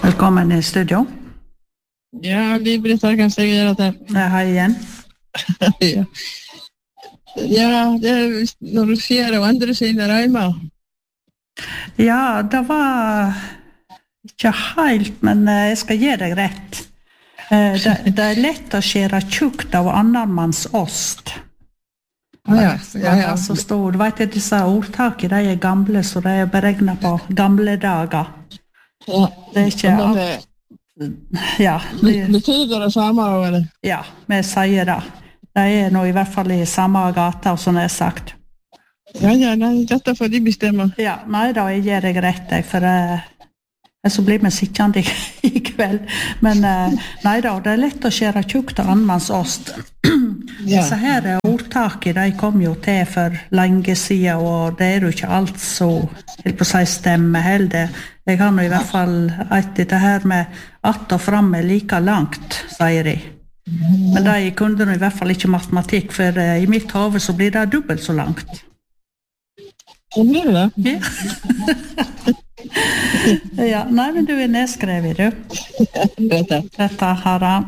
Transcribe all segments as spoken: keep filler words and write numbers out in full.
Velkommen i studio. Ja, Liv-Britt har kan jeg gjøre det. Ja, hei igjen. ja. ja, det er når du ser og andre sine reimer. Ja, det var ikke helt, men jeg skal gi deg rett. Det, det er lett å skjere tjukt av annen manns ost. Ah, ja, ja, ja. Så stod, du vet, disse ordtaket, de er gamle, så de er beregnet på gamle dager. Ja, det er ikke alt. Ja, det betyder det samme, eller? Ja, vi sier det. De er nå i hvert fall i samme gata, som jeg har sagt. Ja, ja, nei, dette får de bestemme. Ja, nei da, jeg gir deg rett, jeg, for uh, så blir vi sittende i, i kveld. Men uh, nei da, det er lett å skjere tjukt av annens ost. Ja. Så her er ordtaket, de kom jo til for lenge siden, og det er jo ikke alt så, helt på seg stemme heller. Jeg har nå i hvert fall et dette her med at og fram er like langt, sier de. Men de kunne nå i hvert fall ikke matematikk, for uh, i mitt hode så blir det dobbelt så langt. Hvor blir det? Ja. ja, nei, men du er nedskrevet, du. Dette. Dette har han.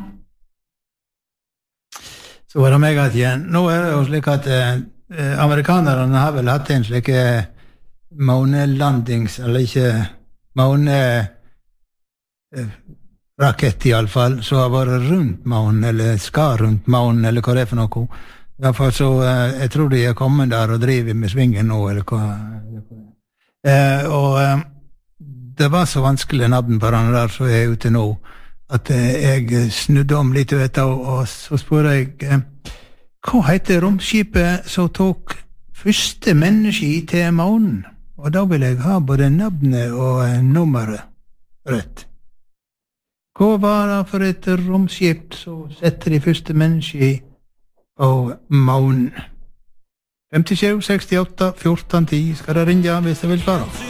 Så var det meg at igjen. Nå er det jo slik at eh, amerikanerne har vel hatt en slik eh, månelandings, eller ikke måne eh, rakett i alle fall, så har vært rundt månen, eller skal rundt månen, eller hva det er for noe. Derfor så, eh, jeg tror de er kommet der og driver med svingen nå, eller hva. Eh, og eh, det var så vanskelig navn på den der, så jeg er ute nå, at eh, jeg snudde om litt, vet du, og, og så spør jeg, eh, hva heter romskipet som tok første menneske til månen? Og da vil jeg ha både navnet og eh, nummeret rett. Hva var det for et romskip som setter de første menneske og månen? femtisju sekstiåtte fjorten ti skal det ringe hvis jeg vil svare.